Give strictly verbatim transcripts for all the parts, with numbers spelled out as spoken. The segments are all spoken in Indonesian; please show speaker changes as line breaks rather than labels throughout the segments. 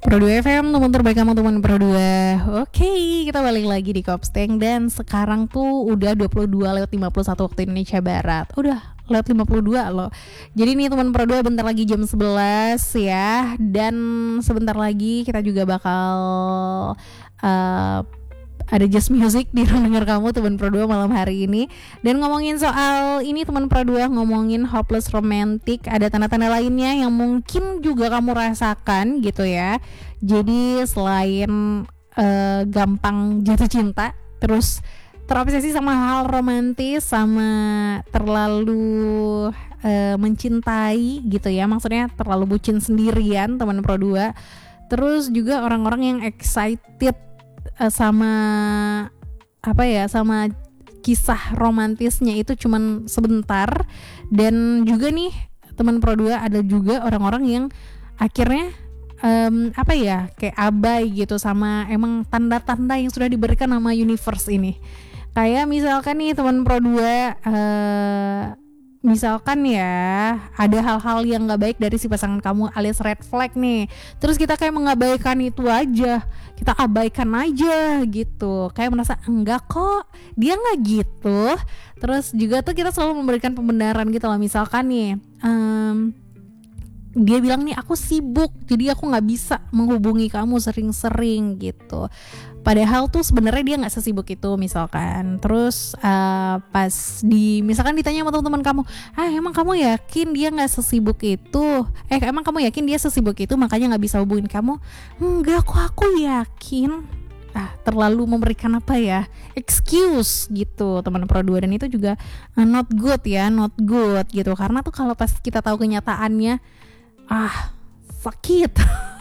Pro dua F M, teman terbaik kamu teman Pro dua. Oke, kita balik lagi di Kopsteng. Dan sekarang tuh udah dua puluh dua lewat lima puluh satu waktu Indonesia Barat. Udah lewat lima puluh dua loh. Jadi nih teman Pro dua, bentar lagi jam sebelas ya. Dan sebentar lagi kita juga bakal uh, ada Just Music di ruang dengar kamu teman Pro dua malam hari ini. Dan ngomongin soal ini teman Pro dua, ngomongin hopeless romantic, ada tanda-tanda lainnya yang mungkin juga kamu rasakan gitu ya. Jadi selain uh, gampang jatuh cinta, terus terobsesi sama hal romantis, sama terlalu uh, mencintai gitu ya, maksudnya terlalu bucin sendirian teman Pro dua. Terus juga orang-orang yang excited sama apa ya, sama kisah romantisnya itu cuman sebentar. Dan juga nih teman Pro dua, ada juga orang-orang yang akhirnya um, apa ya, kayak abai gitu sama emang tanda-tanda yang sudah diberikan sama universe ini. Kayak misalkan nih teman Pro dua, uh, misalkan ya ada hal-hal yang gak baik dari si pasangan kamu alias red flag nih, terus kita kayak mengabaikan itu aja, kita abaikan aja gitu, kayak merasa enggak kok, dia gak gitu. Terus juga tuh kita selalu memberikan pembenaran gitu loh. Misalkan nih um, dia bilang nih, aku sibuk jadi aku gak bisa menghubungi kamu sering-sering gitu, padahal tuh sebenarnya dia nggak sesibuk itu misalkan. Terus uh, pas di misalkan ditanya sama teman-teman kamu, ah emang kamu yakin dia nggak sesibuk itu? Eh emang kamu yakin dia sesibuk itu makanya nggak bisa hubungin kamu? Enggak kok, aku yakin. Ah, terlalu memberikan apa ya, excuse gitu teman Pro dua. Dan itu juga uh, not good ya, not good gitu. Karena tuh kalau pas kita tahu kenyataannya, ah sakit.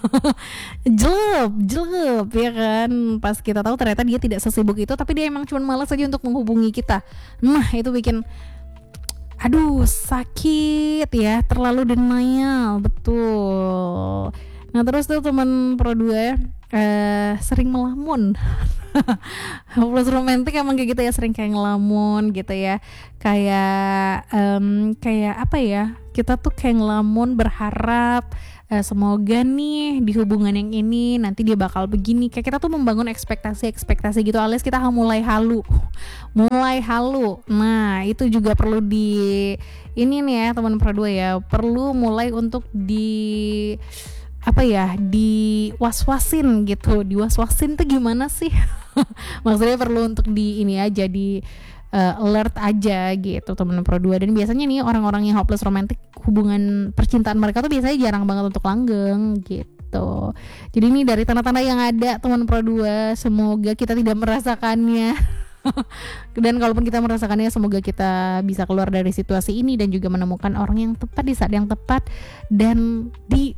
jelek jelek ya kan, pas kita tahu ternyata dia tidak sesibuk itu, tapi dia emang cuma malas aja untuk menghubungi kita. Nah itu bikin aduh sakit ya, terlalu denial, betul. Nah terus tuh teman Pro dua uh, sering melamun. Hopeless romantic emang kayak gitu ya, sering kayak ngelamun gitu ya, kayak um, kayak apa ya, kita tuh kayak ngelamun berharap Uh, semoga nih di hubungan yang ini nanti dia bakal begini. Kayak kita tuh membangun ekspektasi-ekspektasi gitu, alias kita mulai halu mulai halu. Nah itu juga perlu di ini nih ya teman Pro dua ya, perlu mulai untuk di apa ya, di was-wasin gitu. Di was-wasin tuh gimana sih? Maksudnya perlu untuk di ini aja, di Uh, alert aja gitu teman Pro dua. Dan biasanya nih orang-orang yang hopeless romantic, hubungan percintaan mereka tuh biasanya jarang banget untuk langgeng gitu. Jadi ini dari tanda-tanda yang ada teman Pro dua, semoga kita tidak merasakannya. Dan kalaupun kita merasakannya, semoga kita bisa keluar dari situasi ini dan juga menemukan orang yang tepat di saat yang tepat dan di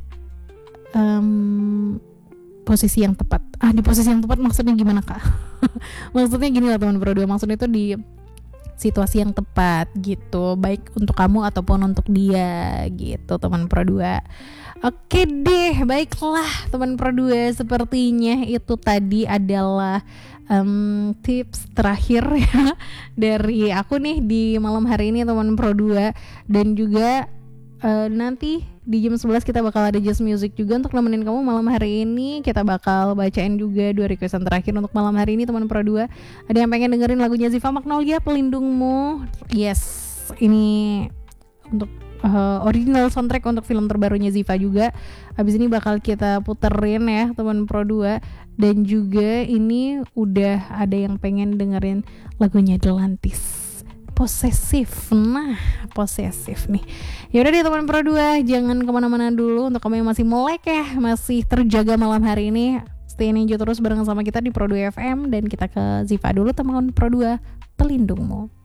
um, posisi yang tepat. Ah di posisi yang tepat maksudnya gimana kak? Maksudnya gini lah teman Pro dua, maksudnya itu di situasi yang tepat gitu, baik untuk kamu ataupun untuk dia gitu teman Pro dua. Oke deh, baiklah teman Pro dua, sepertinya itu tadi adalah um, tips terakhir ya dari aku nih di malam hari ini teman Pro dua. Dan juga uh, nanti di jam sebelas kita bakal ada Just Music juga untuk nemenin kamu malam hari ini. Kita bakal bacain juga dua requestan terakhir untuk malam hari ini teman Pro dua. Ada yang pengen dengerin lagunya Ziva Magnolia, Pelindungmu. Yes, ini untuk uh, original soundtrack untuk film terbarunya Ziva juga. Habis ini bakal kita puterin ya teman Pro dua. Dan juga ini udah ada yang pengen dengerin lagunya Delantis, posesif. Nah posesif nih. Yaudah deh teman Pro dua, jangan kemana-mana dulu. Untuk kamu yang masih melek ya, masih terjaga malam hari ini, stay in aja terus bareng sama kita di Pro dua F M. Dan kita ke Ziva dulu teman Pro dua, Pelindungmu.